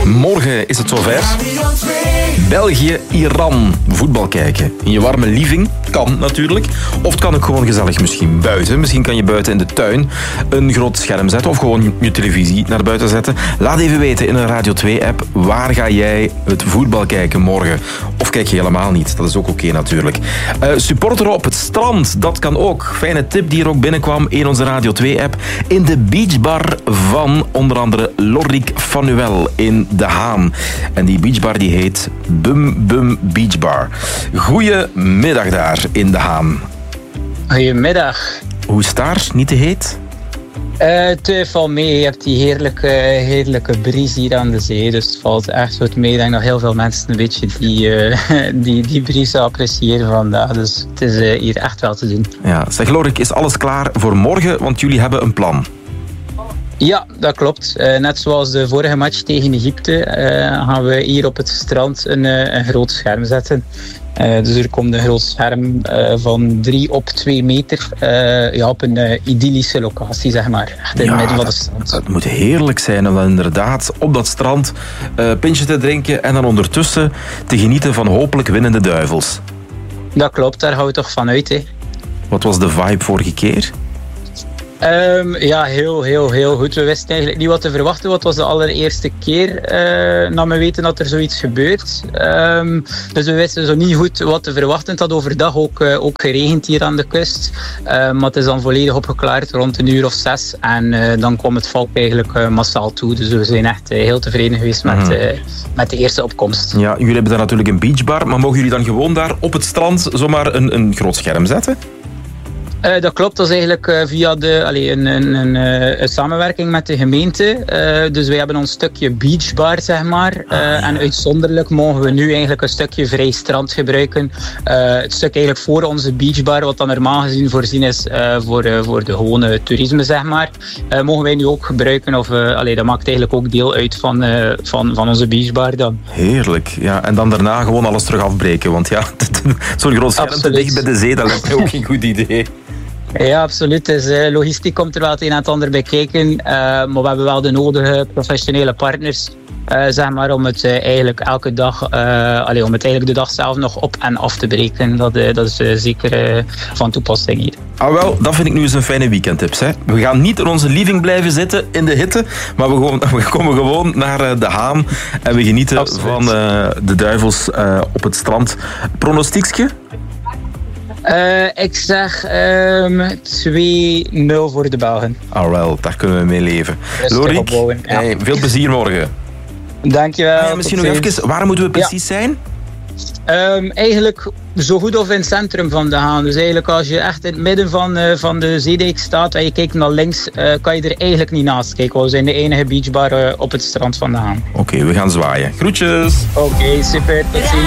Morgen is het zover. België-Iran. Voetbal kijken. In je warme living. Kan natuurlijk. Of het kan ook gewoon gezellig misschien buiten. Misschien kan je buiten in de tuin een groot scherm zetten. Of gewoon je televisie naar buiten zetten. Laat even weten in een Radio 2-app. Waar ga jij het voetbal kijken morgen? Of kijk je helemaal niet. Dat is ook oké natuurlijk. Supporteren op het strand. Dat kan ook. Fijne tip die er ook binnenkwam in onze Radio 2-app. In de beachbar van onder andere Lorik Fanuel in De Haan. En die beachbar die heet Bum Bum Beachbar. Goedemiddag daar in De Haan. Goedemiddag. Hoe is het daar? Niet te heet? Het valt mee. Je hebt die heerlijke brise hier aan de zee. Dus het valt echt goed mee. Ik denk dat heel veel mensen een beetje die brise appreciëren vandaag. Dus het is hier echt wel te doen. Ja, zeg Lorik, is alles klaar voor morgen? Want jullie hebben een plan. Ja, dat klopt. Net zoals de vorige match tegen Egypte gaan we hier op het strand een groot scherm zetten. Dus er komt een groot scherm van 3 op 2 meter op een idyllische locatie, zeg maar. Echt in het midden van het strand. Het moet heerlijk zijn om dan inderdaad op dat strand pintje te drinken en dan ondertussen te genieten van hopelijk winnende duivels. Dat klopt, daar gaan we toch van uit, hè. Wat was de vibe vorige keer? Heel goed. We wisten eigenlijk niet wat te verwachten. Wat was de allereerste keer na me weten dat er zoiets gebeurt. Dus we wisten zo niet goed wat te verwachten. Het had overdag ook geregend hier aan de kust. Maar het is dan volledig opgeklaard rond 6:00. En dan kwam het volk eigenlijk massaal toe. Dus we zijn echt heel tevreden geweest met de eerste opkomst. Ja, jullie hebben daar natuurlijk een beachbar. Maar mogen jullie dan gewoon daar op het strand zomaar een groot scherm zetten? Dat klopt, dat is eigenlijk via een samenwerking met de gemeente. Dus wij hebben ons stukje beachbar, zeg maar. En uitzonderlijk mogen we nu eigenlijk een stukje vrij strand gebruiken. Het stuk eigenlijk voor onze beachbar, wat dan normaal gezien voorzien is voor de gewone toerisme, zeg maar. Mogen wij nu ook gebruiken. Dat maakt eigenlijk ook deel uit van onze beachbar dan. Heerlijk, ja. En dan daarna gewoon alles terug afbreken. Want ja, zo'n groot scherm te dicht bij de zee, dat lijkt mij ook geen goed idee. Ja, absoluut. Dus, logistiek komt er wel het een en het ander bij kijken. Maar we hebben wel de nodige professionele partners. Zeg maar, om het eigenlijk elke dag, om het eigenlijk de dag zelf nog op en af te breken. Dat is zeker van toepassing hier. Ah wel, dat vind ik nu eens een fijne weekendtips. Hè. We gaan niet in onze living blijven zitten in de hitte, maar we komen gewoon naar De Haan en we genieten van de duivels op het strand. Pronostiekje? Ik zeg 2-0 voor de Belgen. Wel, daar kunnen we mee leven. Lorik, veel plezier morgen. Dankjewel. Misschien nog even, waar moeten we precies zijn? Eigenlijk zo goed of in het centrum van De Haan. Dus eigenlijk als je echt in het midden van de zeedijk staat en je kijkt naar links, kan je er eigenlijk niet naast kijken. We zijn de enige beachbar op het strand van De Haan. Oké, we gaan zwaaien. Groetjes! Oké, super. Tot ziens.